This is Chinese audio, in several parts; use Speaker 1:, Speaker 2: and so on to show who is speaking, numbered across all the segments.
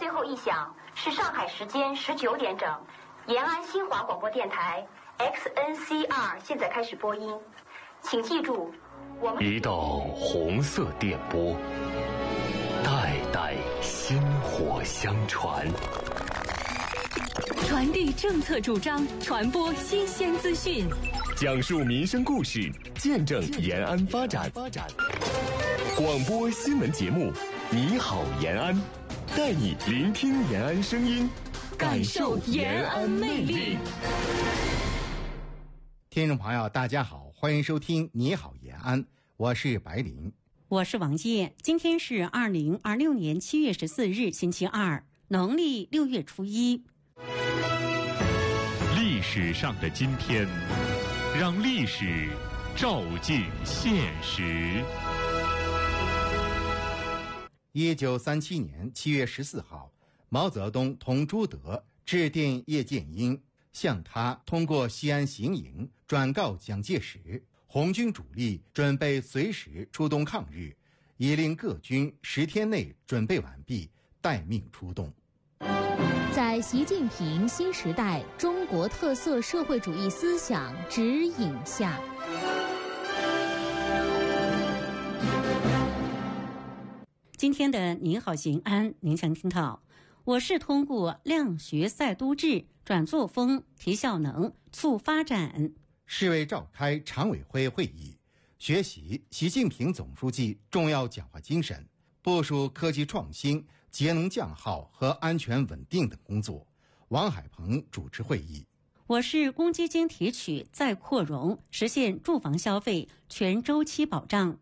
Speaker 1: 最后一响是上海时间19点整，延安新华广播电台 XNCR 现在开始播音，请记住，我们
Speaker 2: 一道红色电波，代代薪火相传，
Speaker 3: 传递政策主张，传播新鲜资讯，
Speaker 2: 讲述民生故事，见证延安发展。广播新闻节目，你好延安，带你聆听延安声音，感受延安魅力。
Speaker 4: 听众朋友大家好，欢迎收听你好延安，我是白林，
Speaker 3: 我是王健。今天是2026年7月14日星期二，农历6月初1。
Speaker 5: 历史上的今天，让历史照进现实。
Speaker 4: 1937年7月14号，毛泽东同朱德致电叶剑英，向他通过西安行营转告蒋介石，红军主力准备随时出动抗日，已令各军10天内准备完毕，待命出动。
Speaker 6: 在习近平新时代中国特色社会主义思想指引下，
Speaker 3: 今天的您好延安，您将听到，我市通过量学赛都制，转作风，提效能，促发展。
Speaker 4: 市委召开常委会会议，学习习近平总书记重要讲话精神，部署科技创新、节能降耗和安全稳定等工作。王海鹏主持会议。
Speaker 3: 我市公积金提取再扩容，实现住房消费全周期保障。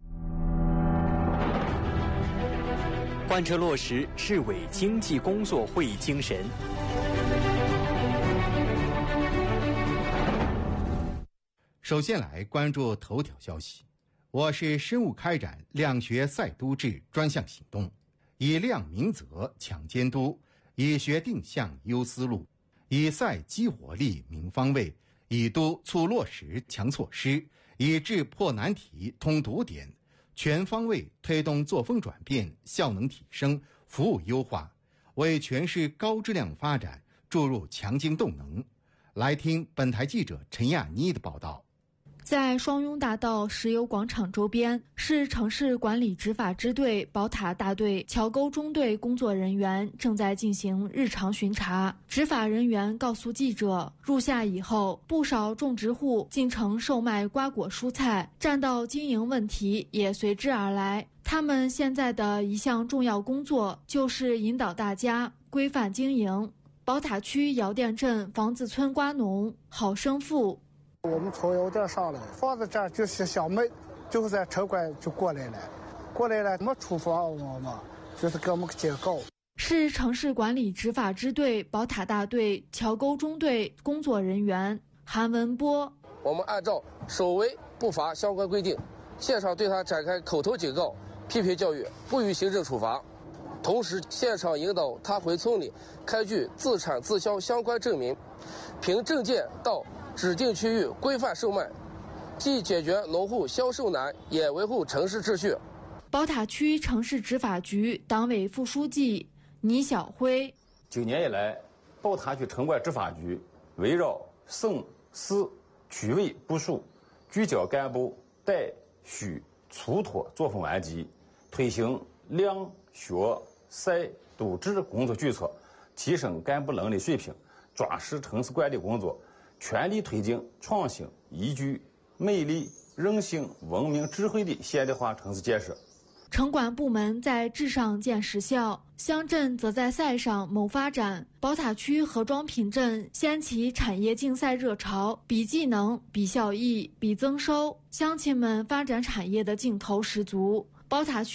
Speaker 7: 贯彻落实市委经济工作会议精神。
Speaker 4: 首先来关注头条消息。我市深入开展量学赛都制专项行动，以量明责强监督，以学定向优思路，以赛激活力明方位，以督促落实强措施，以智破难题通堵点，全方位推动作风转变、效能提升、服务优化，为全市高质量发展注入强劲动能。来听本台记者陈亚妮的报道。
Speaker 8: 在双雍大道石油广场周边，市城市管理执法支队、宝塔大队、桥沟中队工作人员正在进行日常巡查。执法人员告诉记者，入夏以后，不少种植户进城售卖瓜果蔬菜，占道经营问题也随之而来。他们现在的一项重要工作就是引导大家规范经营。宝塔区窑店镇房子村瓜农郝生富，
Speaker 9: 我们从窑店上来，房子这儿就是小门，就是在城管就过来了，没处罚我们，就是给我们警告。
Speaker 8: 市城市管理执法支队宝塔大队桥沟中队工作人员韩文波，
Speaker 10: 我们按照守违不罚相关规定，现场对他展开口头警告、批评教育，不予行政处罚。同时，现场引导他回村里开具自产自销相关证明，凭证件到指定区域规范售卖，既解决农户销售难，也维护城市秩序。
Speaker 8: 宝塔区城市执法局党委副书记倪晓辉
Speaker 11: ，9年以来，宝塔区城管执法局围绕省市区委部署，聚焦干部怠虚粗脱作风顽疾，推行量学赛都制工作举措，提升干部能力水平，抓实城市管理工作，全力推进创新、宜居、美丽、韧性、文明、智慧的现代化城市建设。
Speaker 8: 城管部门在治上见实效，乡镇则在赛上谋发展。宝塔区何庄坪镇掀起产业竞赛热潮，比技能、比效益、比增收，乡亲们发展产业的劲头十足。宝塔区